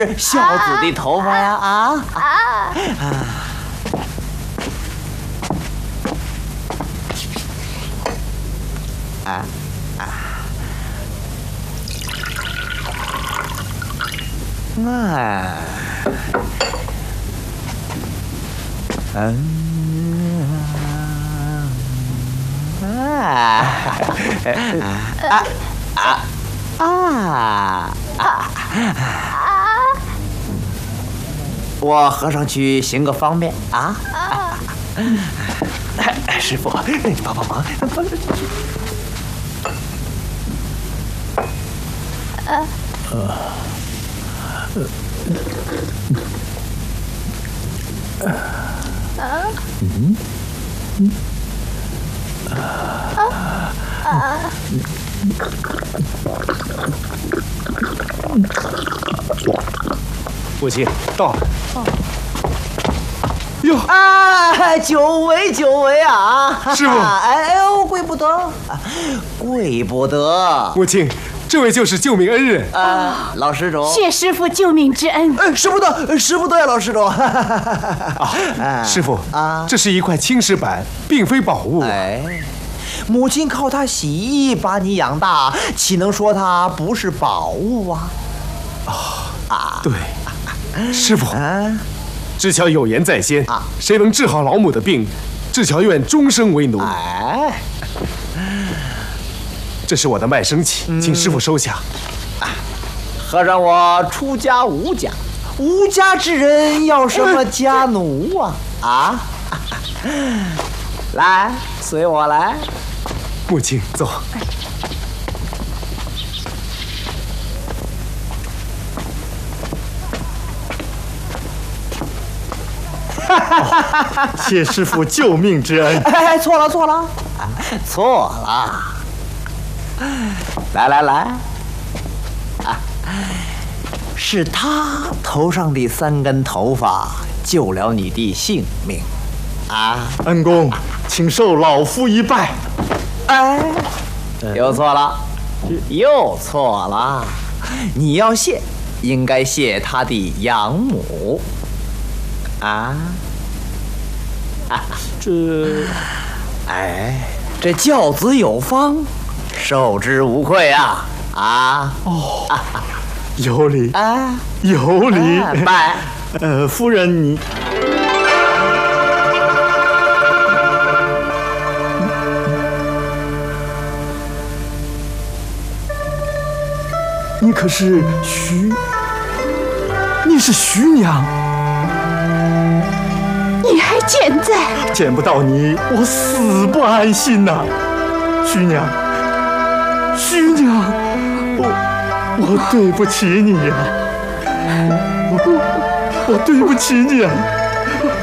孝子的头发呀！我合上去行个方便啊！师傅，你帮帮忙。 母亲到了。哟久违啊！ 师傅， 哎呦，跪不得，跪不得。 母亲，这位就是救命恩人老施主， 谢师傅救命之恩。 使不得呀，老施主。 师傅这是一块青石板，并非宝物。 母亲靠它洗衣把你养大，岂能说它不是宝物啊？ 对，师傅，知巧有言在先，谁能治好老母的病，知巧愿终生为奴。这是我的卖身契，请师傅收下。 和尚我出家无家，无家之人要什么家奴啊？来，随我来。 母亲，走。 谢师傅救命之恩。 错了，来，是他头上的3根头发救了你的性命恩公，请受老夫一拜。 又错了，你要谢，应该谢他的养母这教子有方，受之无愧有礼有礼。 拜。 夫人你。你可是你是徐娘。 你还健在？ 见不到你，我死不安心呐！徐娘，我对不起你呀，我对不起你啊！